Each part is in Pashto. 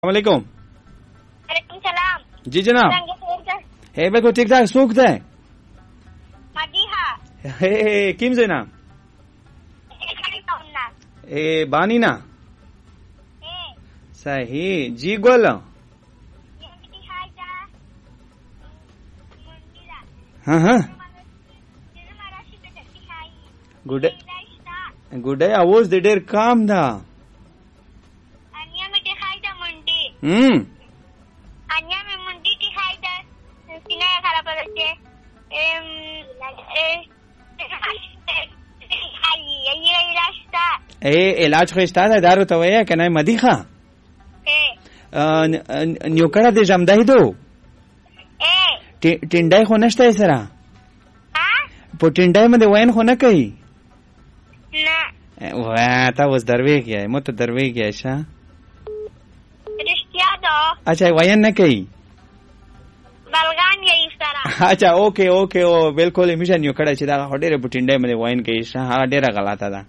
वालेकुम। वालेकुम सलाम। जी जनाब। है बिल्कुल ठीक ठाक सूख है। मदीहा। हे किम जना। बानीना। सही जी गोल। हाँ हाँ गुड है आवाज दे डेर काम था। Anya me mundi ti haida sina khara padache علاج خو استا دارو ته وای کنه مدیخه نیوکړه دې جمدای دو ټینډای خو نشته سره په ټینډای باندې وین خو نه کوي نه وا تا وس دروي کیه مت دروي کیه شه अच्छा वयन न कही बलगान यही सारा अच्छा ओके ओके ओ बिल्कुल मिशन यू खड़ा छिदा होडेरे बुटिंडे में वयन कही हा डेरा गलाता था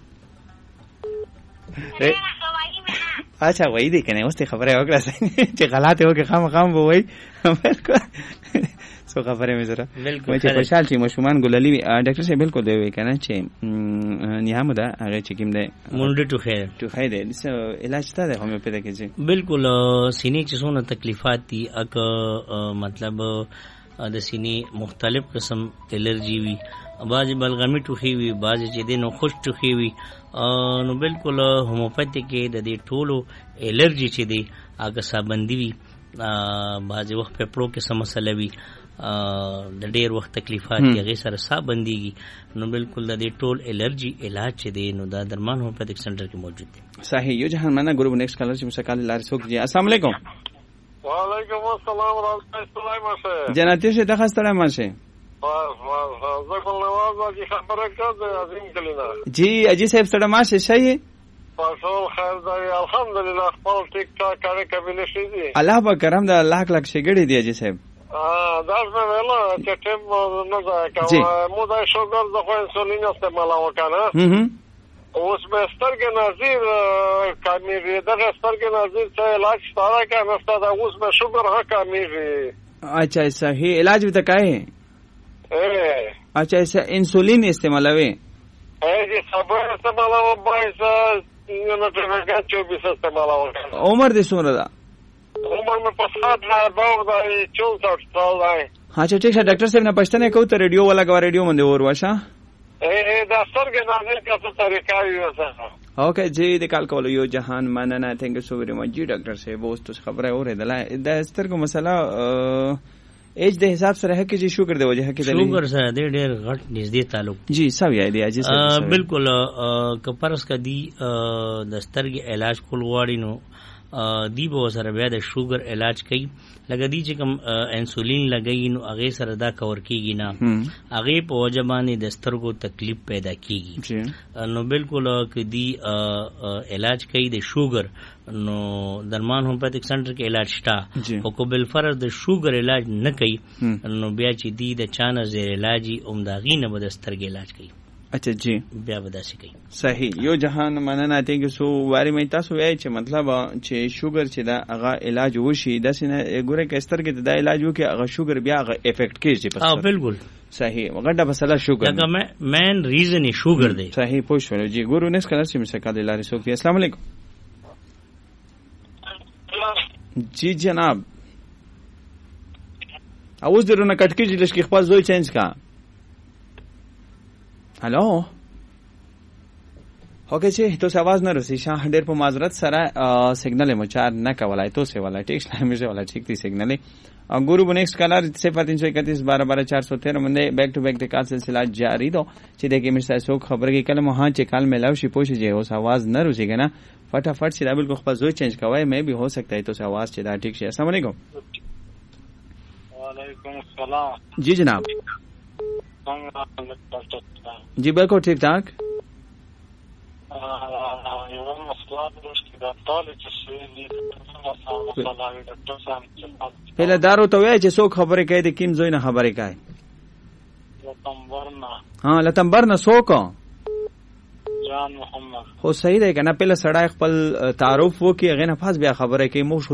अच्छा वही देखे नहीं उसते खबर है ओकरा से जे गलाते हो के खाम वो वही बिल्कुल सो खबर है जरा बिल्कुल खुशहाल छी मशुमान गुलली डाक्टर से बिल्कुल देवे कहना छे निहामदा आगे चिकिम दे मुंडे टू खैर दे इलाज था दे होम्योपैथी के जी बिल्कुल सीने की सोना तकलीफात थी अक मतलब द सीने मुख्तलिफ किस्म एलर्जी हुई बाज बलगमी टूखी हुई बाज चीजें नो खुश टूखी हुई नो बिल्कुल होम्योपैथी के दे टोलो एलर्जी चीजें आग साबंदी हुई बाज वक्त पेपड़ों के समस्या हुई د ډیر وخت تکلیفات دي هغه سره صاحب بنديږي نو بالکل د دې ټول الرجی علاج چې دی نو دا درمان هومیوپیتھک سنټر کې موجود دي صحیح یو جهان معنا ګروپ نیکسٹ کالر چې مسکال لاري سوک جی السلام علیکم وعلیکم السلام ورحمۃ اللہ وبرکاتہ جناتی سے دخستره ماشه زکل نواز کی خبره کړه عظیم کلینا جی اجي صاحب سره ماشه شي پاسول خیر دی الحمدلله خپل ټیک ټاک کار کوي شي دي الله په کرم د الله لک شګړي دی اجي صاحب داس مې ویله چې ټیم نه ځای کوم مو دا شوګر د خو انسولین استعمال وکړه اوس به سترګې نظیر کامیږي دغه سترګې نظیر چې علاج ستاره کنه ستاره اوس به شوګر ها کامیږي अच्छा صحیح علاج भी तक है अच्छा ऐसा इंसुलिन इस्तेमालवे जी सब इस्तेमालवा बाईस न टका 24 इस्तेमालवा उम्र दे सुनदा उम्र में पसाद है बहुत है 64 साल है अच्छा ठीक है डॉक्टर साहब ने पछतने को तो रेडियो वाला का रेडियो मंदे और वाशा दफ्तर के नाज़िल का तो तरीका ही है ओके जी निकाल को यो जहान मानना thank you so very much जी डॉक्टर से वो तो खबर है और है दला दस्तर को मसला एज दे हिसाब से रह के जी शुगर दे वजह के शुगर से दे डेर घट नजदीक ताल्लुक जी सब याद है जी बिल्कुल कपरस का दी दस्तर के इलाज खुलवाड़ी नो दी बो सर बया د شوګر علاج کوي لکه دی چې کوم انسولین لګي نو هغه سره دا کور کیږي نه هغه په وجبانې د سترګو تکلیف پیدا کیږي نو بالکل کدی علاج کوي د شوګر نو درمان هومیوپیتھک سنټر کې علاج شته او کو بل فرض د شوګر علاج نه کوي نو بیا چې دی د چانه زیر علاجي عمداغي نه د سترګې علاج کوي अच्छा जी بیا بداسي کوي صحیح یو جهان مننه ته سو واری مې تاسو وایي چې مطلب چې شوګر چې دا هغه علاج وشي د سینه ګوره کې ستر کې دا علاج وکي هغه شوګر بیا هغه افیکټ کیږي په بالکل صحیح وګړه مسله شوګر دا مین ریزن یې شوګر دی صحیح پوښتنه جی ګورو نس کله چې مسکال لاري سوفي السلام علیکم जी जनाब आवाज درونه کټ کیږي لږ خپل زوی چینج کا हेलो ओके जी तो आवाज न रसी शाह ढेर पर माजरत सारा सिग्नल है मुचार न कवला तो से वाला ठीक टाइम से वाला ठीक थी सिग्नल है गुरु नेक्स्ट कलर 0331 12 12 413 मंदे बैक टू बैक का सिलसिला जारी दो सीधे के मिस्टर सो खबर की कलम हां चे काल में लावशी पोशी जे हो आवाज न रुसीगा ना फटाफट सीधा बिल्कुल खपा जो चेंज करवाए मैं भी हो सकता है तो से आवाज सीधा ठीक से अस्सलाम वालेकुम वालेकुम अस्सलाम जी जनाब जी बिल्कुल ठीक ठाक पहले दारू तो वे सो खबर कह दे किम जोई ना खबर का है हाँ लतंबर ना सो को جان محمد. خو صحیح دی کنه، پهله سړی خپل تعارف وکي، هغه نه پاس بیا خبره کوي. مو